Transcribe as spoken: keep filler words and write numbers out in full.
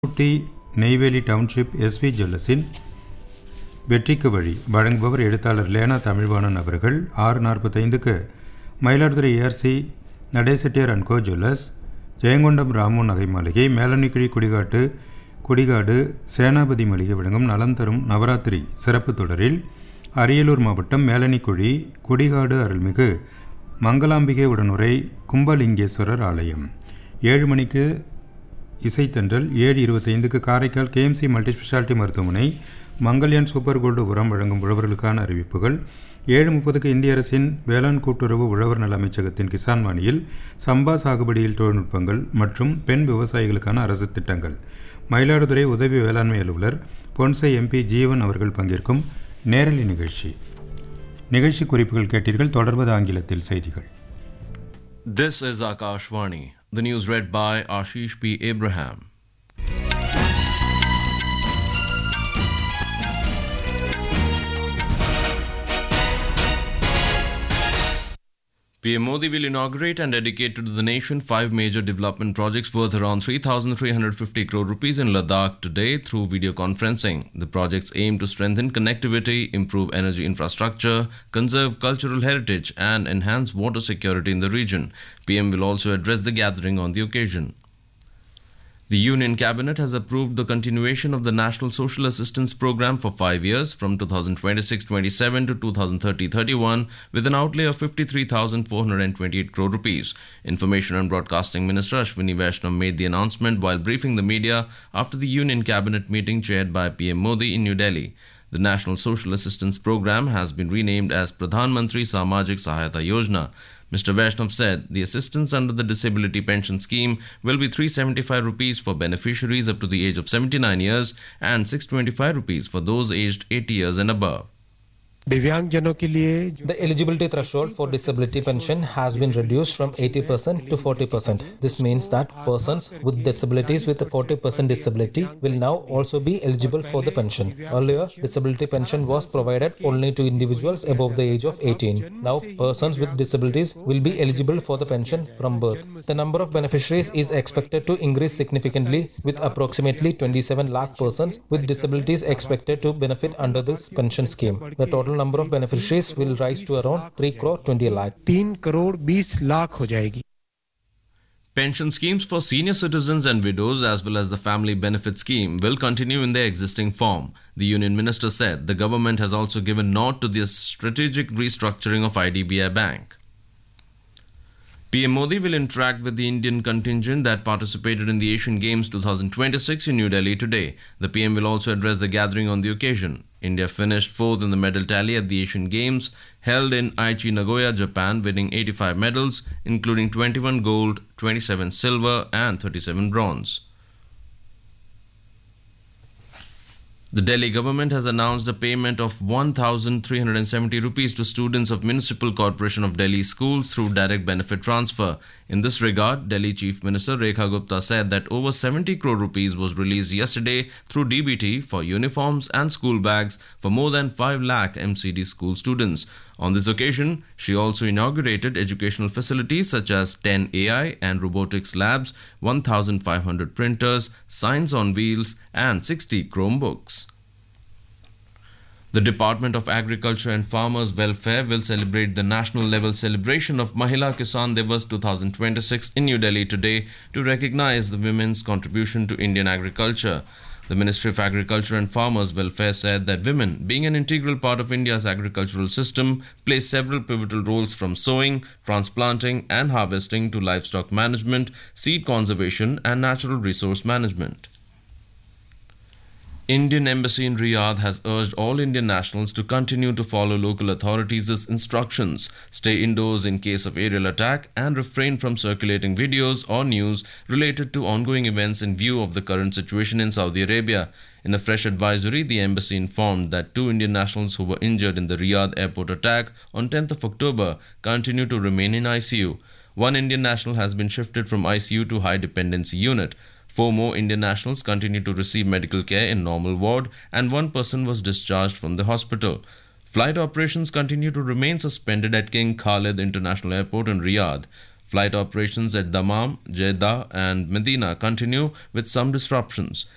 ஊட்டி Neyveli township SV ஜுவல்லர்ஸின் வெற்றிக்கு வழி வழங்குபவர் எழுத்தாளர் லேனா தமிழ்வாணன் அவர்கள். ஆறு நாற்பத்தைந்துக்கு Mayiladuthurai ARC Nadesettiar and go jewellers, Jayankondam Ramu நகை மாளிகை, மேலணிக்கிழி குடிகாட்டு குடிகாடு சேனாபதி மளிகை வழங்கும் நலம் தரும் நவராத்திரி சிறப்பு தொடரில் அரியலூர் மாவட்டம் மேலணிக்குழி குடிகாடு அருள்மிகு மங்களாம்பிகை உடனுரை கும்பலிங்கேஸ்வரர் ஆலயம். ஏழு மணிக்கு இசைத்தன்றல். ஏழு இருபத்தைந்துக்கு காரைக்கால் கேஎம்சி மல்டி ஸ்பெஷாலிட்டி மருத்துவமனை மங்கல்யான் சூப்பர் கோல்டு உரம் வழங்கும் உழவர்களுக்கான அறிவிப்புகள். ஏழு முப்பதுக்கு இந்திய அரசின் வேளாண் கூட்டுறவு உழவர் நல அமைச்சகத்தின் கிசான் வாணியில் சம்பா சாகுபடியில் தொழில்நுட்பங்கள் மற்றும் பெண் விவசாயிகளுக்கான அரசு திட்டங்கள். மயிலாடுதுறை உதவி வேளாண்மை அலுவலர் பொன்சை எம்பி ஜீவன் அவர்கள் பங்கேற்கும் நேரலை நிகழ்ச்சி. நிகழ்ச்சி குறிப்புகள் கேட்டீர்கள். தொடர்வது ஆங்கிலத்தில் செய்திகள். This is Akashvani. The news read by Ashish P. Abraham. P M Modi will inaugurate and dedicate to the nation five major development projects worth around three thousand three hundred fifty crore rupees in Ladakh today through video conferencing. The projects aim to strengthen connectivity, improve energy infrastructure, conserve cultural heritage, and enhance water security in the region. P M will also address the gathering on the occasion. The Union Cabinet has approved the continuation of the National Social Assistance Program for five years from twenty twenty-six twenty-seven to twenty thirty thirty-one with an outlay of fifty-three thousand four hundred twenty-eight crore rupees. Information and Broadcasting Minister Ashwini Vaishnav made the announcement while briefing the media after the Union Cabinet meeting chaired by P M Modi in New Delhi. The National Social Assistance Program has been renamed as Pradhan Mantri Samajik Sahayata Yojana. Mister Vaishnav said the assistance under the disability pension scheme will be three hundred seventy-five rupees for beneficiaries up to the age of seventy-nine years and six hundred twenty-five rupees for those aged eighty years and above. दिव्यांगजनों के लिए The eligibility threshold for disability pension has been reduced from eighty percent to forty percent. This means that persons with disabilities with a forty percent disability will now also be eligible for the pension. Earlier, disability pension was provided only to individuals above the age of eighteen. Now, persons with disabilities will be eligible for the pension from birth. The number of beneficiaries is expected to increase significantly, with approximately twenty-seven lakh persons with disabilities expected to benefit under this pension scheme. The total number of beneficiaries will rise to around three crore twenty lakh. तीन करोड़ बीस लाख हो जाएगी. Pension schemes for senior citizens and widows as well as the family benefit scheme will continue in their existing form. The Union Minister said the government has also given nod to this strategic restructuring of I D B I Bank. P M Modi will interact with the Indian contingent that participated in the Asian Games twenty twenty-six in New Delhi today. The P M will also address the gathering on the occasion. India finished fourth in the medal tally at the Asian Games held in Aichi, Nagoya, Japan, winning eighty-five medals, including twenty-one gold, twenty-seven silver, and thirty-seven bronze. The Delhi government has announced a payment of one thousand three hundred seventy rupees to students of Municipal Corporation of Delhi schools through direct benefit transfer. In this regard, Delhi Chief Minister Rekha Gupta said that over seventy crore rupees was released yesterday through D B T for uniforms and school bags for more than five lakh M C D school students. On this occasion, she also inaugurated educational facilities such as ten A I and robotics labs, one thousand five hundred printers, science on wheels, and sixty Chromebooks. The Department of Agriculture and Farmers Welfare will celebrate the national level celebration of Mahila Kisan Divas twenty twenty-six in New Delhi today to recognize the women's contribution to Indian agriculture. The Ministry of Agriculture and Farmers Welfare said that women, being an integral part of India's agricultural system, play several pivotal roles from sowing, transplanting and harvesting to livestock management, seed conservation and natural resource management. Indian Embassy in Riyadh has urged all Indian nationals to continue to follow local authorities' instructions, stay indoors in case of aerial attack, and refrain from circulating videos or news related to ongoing events in view of the current situation in Saudi Arabia. In a fresh advisory, the embassy informed that two Indian nationals who were injured in the Riyadh airport attack on tenth of October continue to remain in I C U. One Indian national has been shifted from I C U to high dependency unit. Four more Indian nationals continue to receive medical care in normal ward and one person was discharged from the hospital. Flight operations continue to remain suspended at King Khalid International Airport in Riyadh. Flight operations at Dammam, Jeddah and Medina continue with some disruptions.